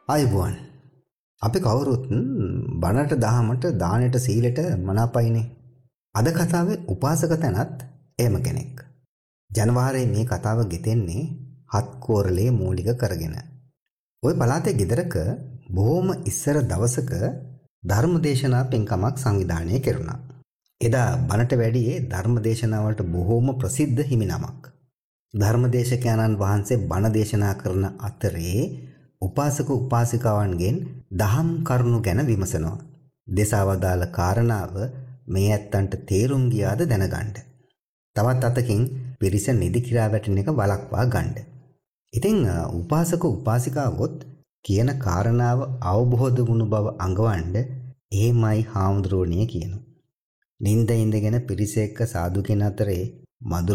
ආයුබෝවන්. අපි කවුරුත් බණට දහමට දානෙට සීලෙට මනාපයිනේ. අද කතාවේ උපාසක තැනත් එහෙම කෙනෙක්. ජනවාරයේ මේ කතාව ගෙතෙන්නේ හත් කෝරළේ මූලික කරගෙන. ওই පළාතේ ගෙදරක බොහොම ඉස්සර දවසක ධර්මදේශනා පින්කමක් සංවිධානය කෙරුණා. එදා බණට වැඩියේ ධර්මදේශනාවලට බොහොම ප්‍රසිද්ධ හිමිනමක්. ධර්මදේශකයන්න් වහන්සේ බණ දේශනා කරන අතරේ උපාසක උපාසිකාවන්ගෙන් දහම් කරුණු ගැන විමසනවා. දේශාවදාළ කාරණාව මේ ඇත්තන්ට තේරුම් ගියාද දැනගන්න. තවත් අතකින් පිරිස නිදි කිරා වැටෙන එක වළක්වා ගන්න. ඉතින් උපාසක උපාසිකාවොත් කියන කාරණාව අවබෝධ වුණු බව අඟවන්න එහෙමයි හාමුදුරුවනේ කියනවා. නින්ද ඉඳගෙන පිරිස එක්ක සාදු කෙන අතරේ මధుර